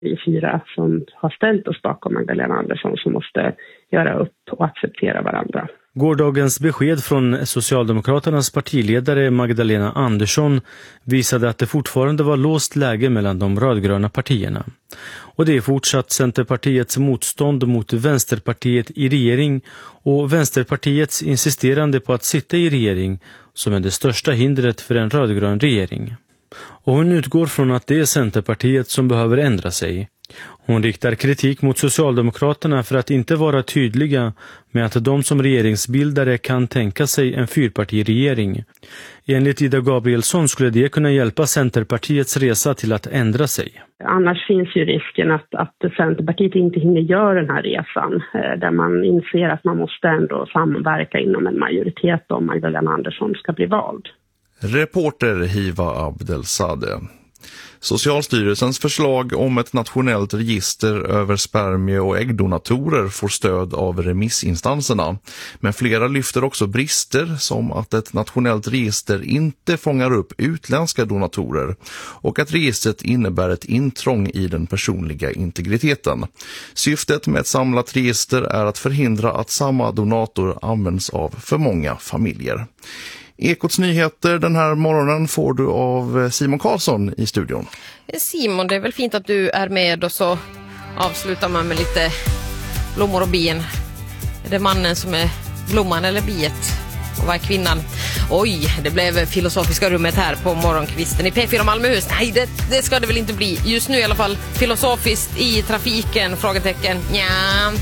Vi 4 som har ställt oss bakom Magdalena Andersson som måste göra upp och acceptera varandra. Gårdagens besked från Socialdemokraternas partiledare Magdalena Andersson visade att det fortfarande var låst läge mellan de rödgröna partierna. Och det är fortsatt Centerpartiets motstånd mot Vänsterpartiet i regering och Vänsterpartiets insisterande på att sitta i regering som är det största hindret för en rödgrön regering. Och hon utgår från att det är Centerpartiet som behöver ändra sig. Hon riktar kritik mot Socialdemokraterna för att inte vara tydliga med att de som regeringsbildare kan tänka sig en fyrpartiregering. Enligt Ida Gabrielsson skulle det kunna hjälpa Centerpartiets resa till att ändra sig. Annars finns ju risken att Centerpartiet inte hinner göra den här resan där man inser att man måste ändå samverka inom en majoritet om Magdalena Andersson ska bli vald. Reporter Hiva Abdelsade. Socialstyrelsens förslag om ett nationellt register över spermie- och äggdonatorer får stöd av remissinstanserna. Men flera lyfter också brister som att ett nationellt register inte fångar upp utländska donatorer och att registret innebär ett intrång i den personliga integriteten. Syftet med ett samlat register är att förhindra att samma donator används av för många familjer. Ekots nyheter den här morgonen får du av Simon Karlsson i studion. Simon, det är väl fint att du är med och så avslutar man med lite blommor och bin. Är det mannen som är blomman eller biet? Och vad är kvinnan? Oj, det blev filosofiska rummet här på morgonkvisten i P4 Malmöhus. Nej, det ska det väl inte bli. Just nu i alla fall filosofiskt i trafiken, frågetecken. Ja.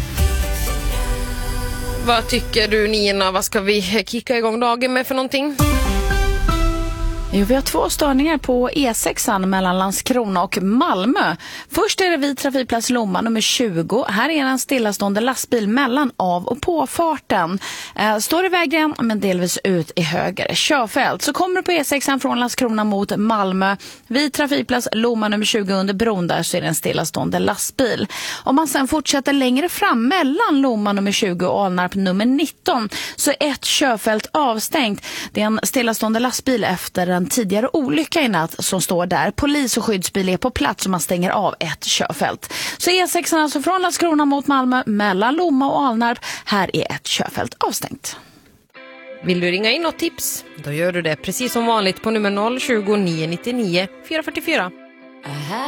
Vad tycker du, Nina? Vad ska vi kicka igång dagen med för någonting? Jo, vi har 2 störningar på E6 mellan Landskrona och Malmö. Först är det vid trafikplats Lomma nummer 20. Här är en stillastående lastbil mellan av- och påfarten. Står i vägen men delvis ut i höger körfält. Så kommer du på E6 från Landskrona mot Malmö. Vid trafikplats Lomma nummer 20 under bron där så är det en stillastående lastbil. Om man sen fortsätter längre fram mellan Lomma nummer 20 och Alnarp nummer 19 så är ett körfält avstängt. Det är en stillastående lastbil efter en tidigare olycka i natt som står där. Polis och skyddsbil är på plats och man stänger av ett körfält. Så E6 alltså från Landskrona mot Malmö mellan Lomma och Alnarp. Här är ett körfält avstängt. Vill du ringa in något tips? Då gör du det precis som vanligt på nummer 020 999 444.